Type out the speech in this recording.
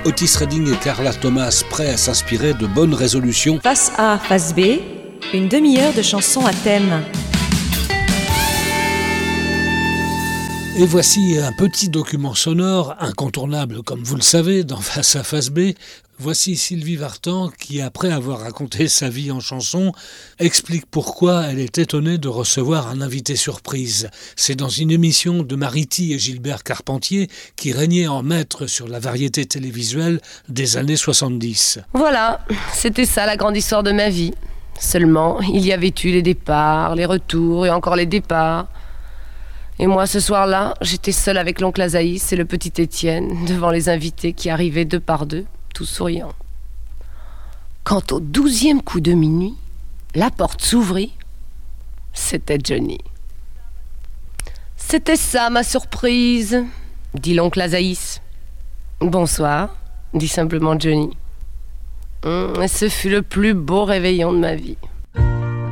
Otis Redding et Carla Thomas prêts à s'inspirer de bonnes résolutions. Face A, face B, une demi-heure de chansons à thème. Et voici un petit document sonore incontournable, comme vous le savez, dans Face A, face B. Voici Sylvie Vartan qui, après avoir raconté sa vie en chanson, explique pourquoi elle est étonnée de recevoir un invité surprise. C'est dans une émission de Mariti et Gilbert Carpentier qui régnait en maître sur la variété télévisuelle des années 70. Voilà, c'était ça la grande histoire de ma vie. Seulement, il y avait eu les départs, les retours et encore les départs. Et moi, ce soir-là, j'étais seule avec l'oncle Azaïs et le petit Étienne devant les invités qui arrivaient deux par deux, tous souriants. Quand au 12e coup de minuit, la porte s'ouvrit, c'était Johnny. C'était ça ma surprise, dit l'oncle Azaïs. Bonsoir, dit simplement Johnny. Et ce fut le plus beau réveillon de ma vie.